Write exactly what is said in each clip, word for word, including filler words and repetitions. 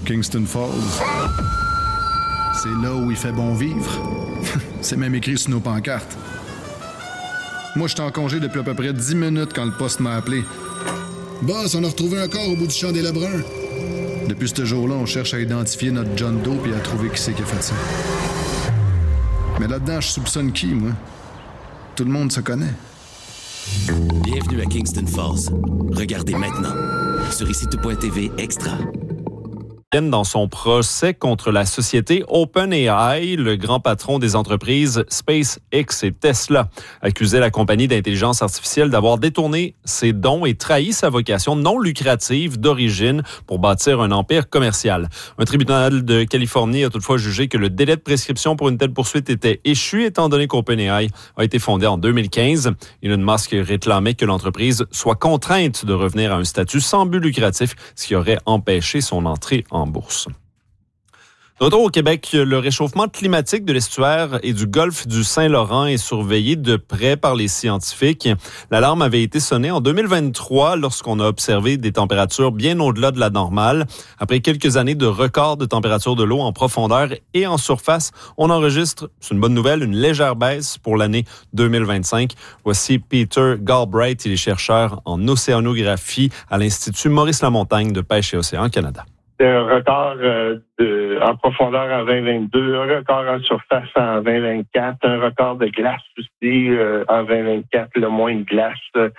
Kingston Falls. C'est là où il fait bon vivre. C'est même écrit sur nos pancartes. Moi, j'étais en congé depuis à peu près dix minutes quand le poste m'a appelé. Boss, on a retrouvé un corps au bout du champ des Lebrun. Depuis ce jour-là, on cherche à identifier notre John Doe et à trouver qui c'est qui a fait ça. Mais là-dedans, je soupçonne qui, moi? Tout le monde se connaît. Bienvenue à Kingston Falls. Regardez maintenant sur ici tout point t v Extra. Dans son procès contre la société OpenAI, le grand patron des entreprises SpaceX et Tesla accusait la compagnie d'intelligence artificielle d'avoir détourné ses dons et trahi sa vocation non lucrative d'origine pour bâtir un empire commercial. Un tribunal de Californie a toutefois jugé que le délai de prescription pour une telle poursuite était échu, étant donné qu'OpenAI a été fondé en deux mille quinze. Elon Musk réclamait que l'entreprise soit contrainte de revenir à un statut sans but lucratif, ce qui aurait empêché son entrée en en bourse. De retour au Québec, le réchauffement climatique de l'estuaire et du golfe du Saint-Laurent est surveillé de près par les scientifiques. L'alarme avait été sonnée en deux mille vingt-trois lorsqu'on a observé des températures bien au-delà de la normale. Après quelques années de records de température de l'eau en profondeur et en surface, on enregistre, c'est une bonne nouvelle, une légère baisse pour l'année deux mille vingt-cinq. Voici Peter Galbraith, il est chercheur en océanographie à l'Institut Maurice-Lamontagne de Pêche et Océan Canada. C'est un record euh, de, en profondeur en vingt vingt-deux, un record en surface en vingt vingt-quatre, un record de glace aussi euh, en vingt vingt-quatre, le moins de glace. Euh,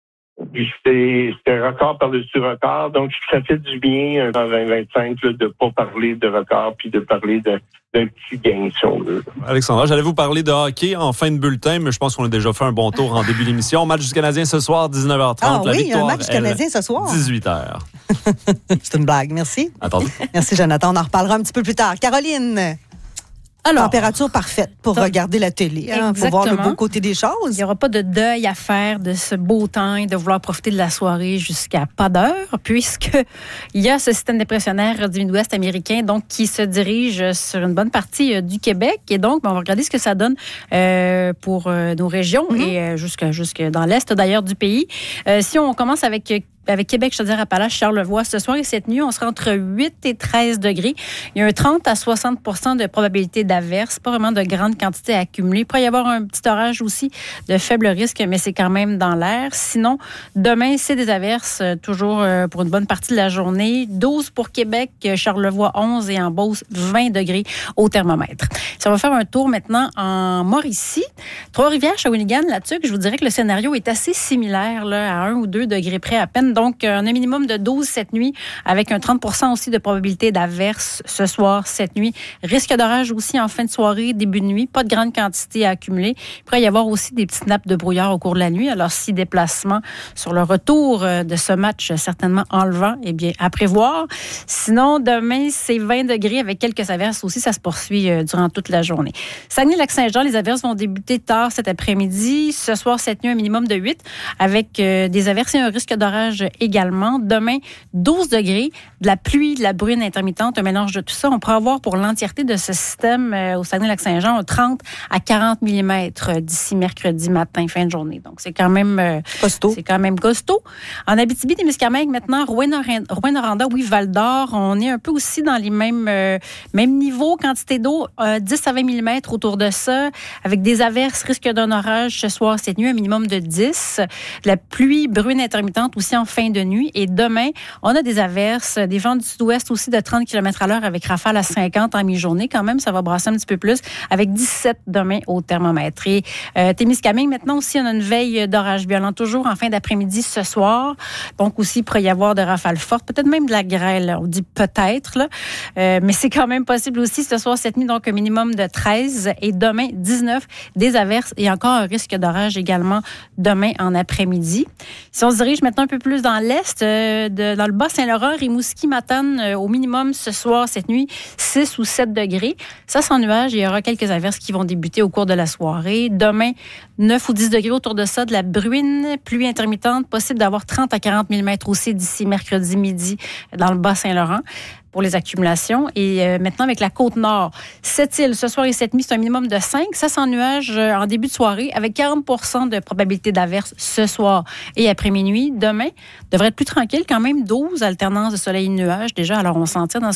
puis c'est, c'est un record par-dessus record, donc ça fait du bien euh, en vingt vingt-cinq là, de ne pas parler de record puis de parler de, d'un petit gain, si on veut. Alexandra, j'allais vous parler de hockey en fin de bulletin, mais je pense qu'on a déjà fait un bon tour en début d'émission. Match du Canadien ce soir, dix-neuf heures trente. Ah la oui, victoire, un match du Canadien elle, ce soir. dix-huit heures. C'est une blague, merci. Attendez. Merci, Jonathan. On en reparlera un petit peu plus tard. Caroline, alors, température parfaite pour donc, regarder la télé. Hein, pour voir le beau côté des choses. Il n'y aura pas de deuil à faire de ce beau temps et de vouloir profiter de la soirée jusqu'à pas d'heure, puisqu'il y a ce système dépressionnaire du Midwest américain donc, qui se dirige sur une bonne partie euh, du Québec. Et donc, ben, on va regarder ce que ça donne euh, pour euh, nos régions mm-hmm. et euh, jusque, jusque dans l'est d'ailleurs du pays. Euh, si on commence avec... Avec Québec, je te dirais, Appalaches, Charlevoix, ce soir et cette nuit, on sera entre huit et treize degrés. Il y a un trente à soixante pour cent de probabilité d'averse, pas vraiment de grande quantité à accumuler. Il pourrait y avoir un petit orage aussi de faible risque, mais c'est quand même dans l'air. Sinon, demain, c'est des averses, toujours pour une bonne partie de la journée. douze pour Québec, Charlevoix onze et en Beauce, vingt degrés au thermomètre. Si on va faire un tour maintenant en Mauricie, Trois-Rivières, Shawinigan, là-dessus, je vous dirais que le scénario est assez similaire, là, à un ou deux degrés près à peine. Donc, un minimum de douze cette nuit, avec un trente pour cent aussi de probabilité d'averse ce soir, cette nuit. Risque d'orage aussi en fin de soirée, début de nuit. Pas de grande quantité à accumuler. Il pourrait y avoir aussi des petites nappes de brouillard au cours de la nuit. Alors, si déplacement sur le retour de ce match, certainement enlevant, eh bien, à prévoir. Sinon, demain, c'est vingt degrés avec quelques averses aussi. Ça se poursuit durant toute la journée. Saguenay-Lac-Saint-Jean, les averses vont débuter tard cet après-midi. Ce soir, cette nuit, un minimum de huit, avec des averses et un risque d'orage également. Demain, douze degrés, de la pluie, de la bruine intermittente, un mélange de tout ça. On pourra avoir pour l'entièreté de ce système euh, au Saguenay-Lac-Saint-Jean un trente à quarante millimètres d'ici mercredi matin, fin de journée. Donc, c'est quand même euh, costaud. C'est quand même costaud. En Abitibi-Témiscamingue, maintenant, Rouyn-Noranda, oui, Val-d'Or, on est un peu aussi dans les mêmes, euh, mêmes niveaux, quantité d'eau, euh, dix à vingt millimètres autour de ça, avec des averses, risque d'un orage ce soir, cette nuit, un minimum de dix. De la pluie, bruine intermittente aussi en fin de nuit. Et demain, on a des averses, des vents du sud-ouest aussi de trente kilomètres à l'heure avec rafale à cinquante en mi-journée. Quand même, ça va brasser un petit peu plus avec dix-sept demain au thermomètre. Et euh, Témiscamingue, maintenant aussi, on a une veille d'orage violent toujours en fin d'après-midi ce soir. Donc aussi, il pourrait y avoir de rafales fortes, peut-être même de la grêle. On dit peut-être, là. Euh, mais c'est quand même possible aussi ce soir, cette nuit, donc un minimum de treize et demain, dix-neuf, des averses et encore un risque d'orage également demain en après-midi. Si on se dirige maintenant un peu plus dans l'est, euh, de, dans le Bas-Saint-Laurent, Rimouski, Matane, euh, au minimum ce soir, cette nuit, six ou sept degrés. Ça, sans nuages, il y aura quelques averses qui vont débuter au cours de la soirée. Demain, neuf ou dix degrés autour de ça, de la bruine, pluie intermittente, possible d'avoir trente à quarante millimètres aussi d'ici mercredi midi dans le Bas-Saint-Laurent pour les accumulations. Et euh, maintenant, avec la Côte-Nord, Sept-Îles, ce soir et cette nuit, c'est un minimum de cinq. Ça, sans nuages euh, en début de soirée, avec quarante pour cent de probabilité d'averse ce soir et après minuit. Demain, devrait être plus tranquille, quand même douze, alternance de soleil et nuages déjà. Alors, on s'en tire dans ce